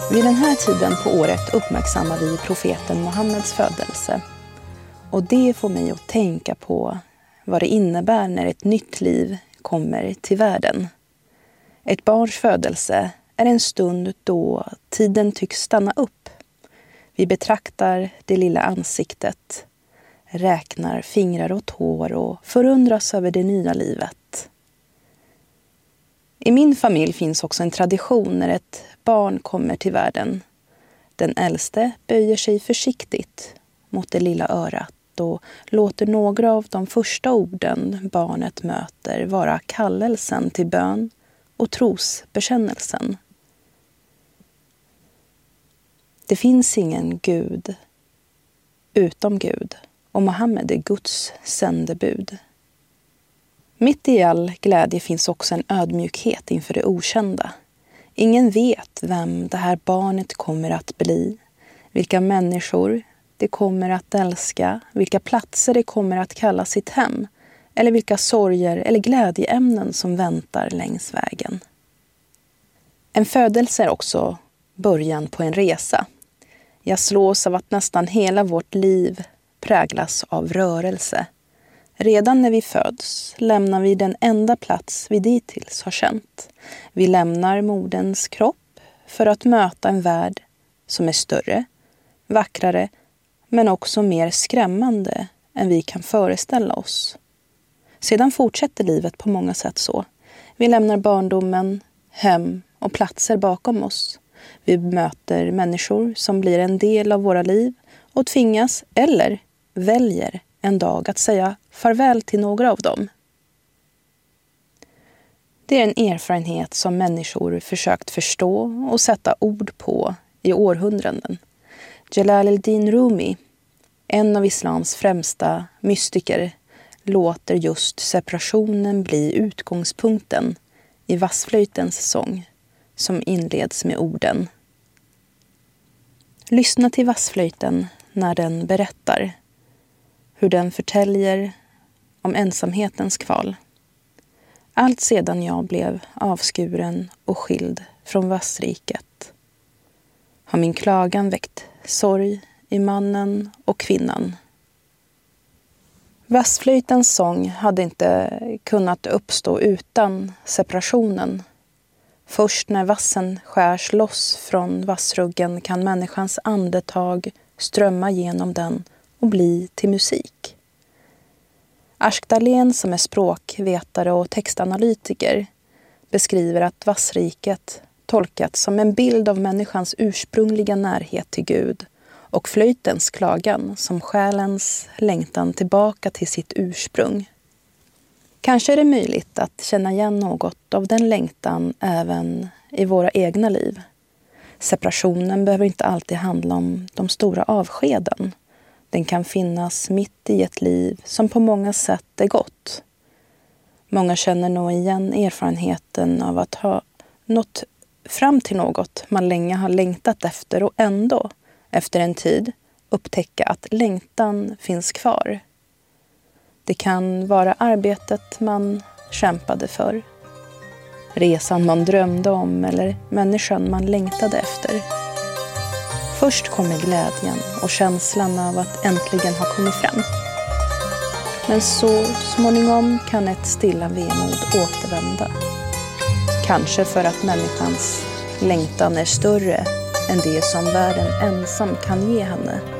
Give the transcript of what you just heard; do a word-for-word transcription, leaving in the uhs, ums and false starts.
Vid den här tiden på året uppmärksammar vi profeten Muhammeds födelse. Och det får mig att tänka på vad det innebär när ett nytt liv kommer till världen. Ett barns födelse är en stund då tiden tycks stanna upp. Vi betraktar det lilla ansiktet, räknar fingrar och tår och förundras över det nya livet. I min familj finns också en tradition när ett barn kommer till världen. Den äldste böjer sig försiktigt mot det lilla örat och låter några av de första orden barnet möter vara kallelsen till bön och trosbekännelsen. Det finns ingen Gud utom Gud och Muhammed är Guds sändebud. Mitt i all glädje finns också en ödmjukhet inför det okända. Ingen vet vem det här barnet kommer att bli, vilka människor det kommer att älska, vilka platser det kommer att kalla sitt hem, eller vilka sorger eller glädjeämnen som väntar längs vägen. En födelse är också början på en resa. Jag slås av att nästan hela vårt liv präglas av rörelse. Redan när vi föds lämnar vi den enda plats vi dittills har känt. Vi lämnar moderns kropp för att möta en värld som är större, vackrare, men också mer skrämmande än vi kan föreställa oss. Sedan fortsätter livet på många sätt så. Vi lämnar barndomen, hem och platser bakom oss. Vi möter människor som blir en del av våra liv och tvingas eller väljer en dag att säga farväl till några av dem. Det är en erfarenhet som människor försökt förstå och sätta ord på i århundraden. Jalaluddin Rumi, en av islams främsta mystiker, låter just separationen bli utgångspunkten i vassflöjtens sång som inleds med orden: lyssna till vassflöjten när den berättar hur den förtäljer om ensamhetens kval. Allt sedan jag blev avskuren och skild från vassriket har min klagan väckt sorg i mannen och kvinnan. Vassflöjtens sång hade inte kunnat uppstå utan separationen. Först när vassen skärs loss från vassruggen kan människans andetag strömma genom den och bli till musik. Ask Dahlén, som är språkvetare och textanalytiker, beskriver att vassriket tolkats som en bild av människans ursprungliga närhet till Gud och flöjtens klagan som själens längtan tillbaka till sitt ursprung. Kanske är det möjligt att känna igen något av den längtan även i våra egna liv. Separationen behöver inte alltid handla om de stora avskeden. Den kan finnas mitt i ett liv som på många sätt är gott. Många känner nog igen erfarenheten av att ha nått fram till något man länge har längtat efter och ändå, efter en tid, upptäcka att längtan finns kvar. Det kan vara arbetet man kämpade för, resan man drömde om eller människan man längtade efter. Först kommer glädjen och känslan av att äntligen ha kommit fram. Men så småningom kan ett stilla vemod återvända. Kanske för att människans längtan är större än det som världen ensam kan ge henne.